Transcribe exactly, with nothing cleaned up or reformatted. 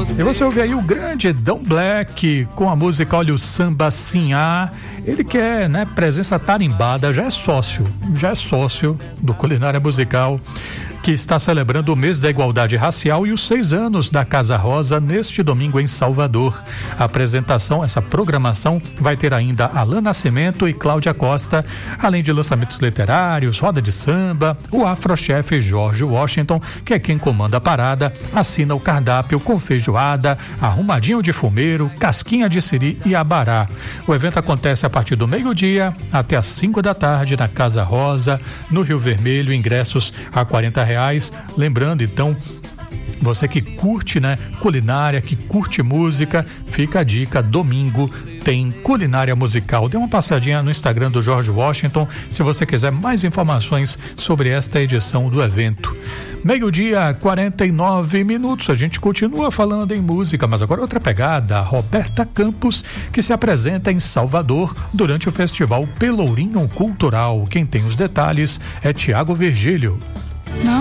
E você ouve aí o grande Dom Black com a música Olha o Samba Sinhá. Ele que é, né, presença tarimbada, já é sócio, já é sócio do Culinária Musical, que está celebrando o mês da igualdade racial e os seis anos da Casa Rosa neste domingo em Salvador. A apresentação, essa programação vai ter ainda Alain Nascimento e Cláudia Costa, além de lançamentos literários, roda de samba. O afrochefe Jorge Washington, que é quem comanda a parada, assina o cardápio com feijoada, arrumadinho de fumeiro, casquinha de siri e abará. O evento acontece a partir do meio-dia até às cinco da tarde na Casa Rosa, no Rio Vermelho, ingressos a quarenta reais. Lembrando, então, você que curte, né, culinária, que curte música, fica a dica, domingo tem Culinária Musical. Dê uma passadinha no Instagram do Jorge Washington se você quiser mais informações sobre esta edição do evento. Meio-dia, quarenta e nove minutos. A gente continua falando em música, mas agora outra pegada. Roberta Campos, que se apresenta em Salvador durante o festival Pelourinho Cultural. Quem tem os detalhes é Tiago Virgílio. Não.